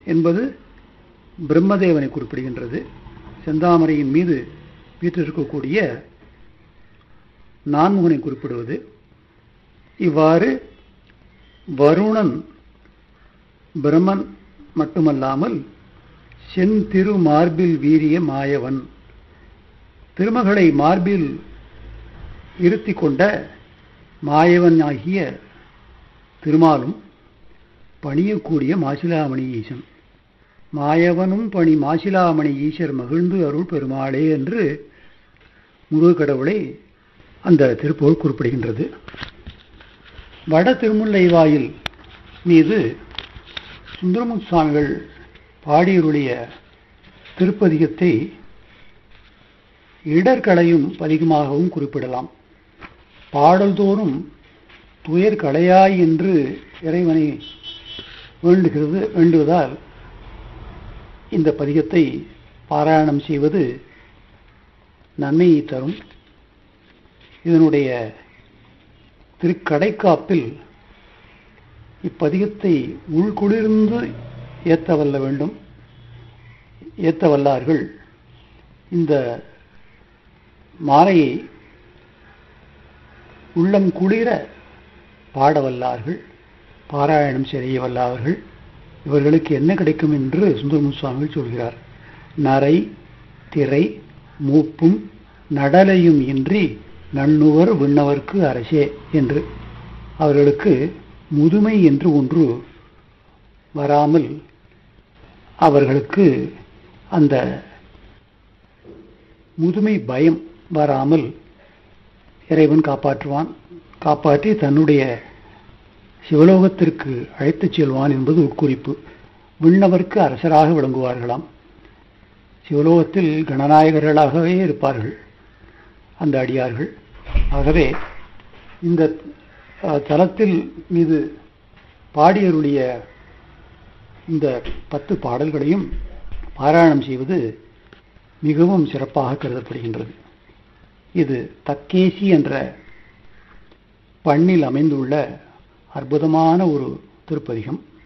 என்பது பிரம்மதேவனை குறிப்பிடுகின்றது. செந்தாமரையின் மீது வீற்றிருக்கக்கூடிய நான்முகனை குறிப்பிடுவது. இவ்வாறு வருணன் பிரம்மன் மட்டுமல்லாமல் செந்திரு மார்பில் வீரிய மாயவன், திருமகளை மார்பில் இருத்தி கொண்ட மாயவன் ஆகிய திருமாலும் பணியக்கூடிய மாசிலாமணி ஈசன், மாயவனும் பணி மாசிலாமணி ஈசர் மகிழ்ந்து அருள் பெருமாளே என்று முருகக்கடவுளை அந்த திருப்புகழ் குறிப்பிடுகின்றது. வட திருமுல்லை வாயில் மீது சுந்தரமுத்து சுவாமிகள் பாடியருடைய திருப்பதிகத்தை இடர்களையும் பதிகமாகவும் குறிப்பிடலாம். பாடல்தோறும் துயர் களையாய் என்று இறைவனை வேண்டுவதால் இந்த பதிகத்தை பாராயணம் செய்வது நன்மையை தரும். இதனுடைய திருக்கடைக்காப்பில் இப்பதிகத்தை உள்குளிர்ந்து ஏத்த வல்லார்கள் இந்த மாலையை உள்ளம் குளிர பாடவல்லார்கள், பாராயணம் செய்ய வல்லார்கள். இவர்களுக்கு என்ன கிடைக்கும் என்று சுந்தரமுத்து சுவாமிகள் சொல்கிறார். நரை திரை மூப்பும் நடலையும் இன்றி நண்ணுவர் விண்ணவர்க்கு அரசே என்று. அவர்களுக்கு முதுமை என்று ஒன்று வராமல், அவர்களுக்கு அந்த முதுமை பயம் வராமல் இறைவன் காப்பாற்றுவான். காப்பாற்றி தன்னுடைய சிவலோகத்திற்கு அழைத்துச் செல்வான் என்பது உட்குறிப்பு. விண்ணவர்க்கு அரசராக விளங்குவார்களாம். சிவலோகத்தில் கணநாயகர்களாகவே இருப்பார்கள் அந்த அடியார்கள். ஆகவே இந்த தலத்தில் மீது பாடியருடைய இந்த 10 பாடல்களையும் பாராயணம் செய்வது மிகவும் சிறப்பாக கருதப்படுகின்றது. இது தக்கேசி என்ற பண்ணில் அமைந்துள்ள அற்புதமான ஒரு திருப்பதிகம்.